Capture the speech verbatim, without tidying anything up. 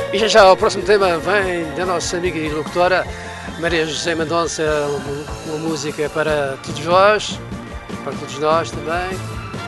E já já o próximo tema vem da nossa amiga e locutora Maria José Mendonça, uma música para todos vós, para todos nós também.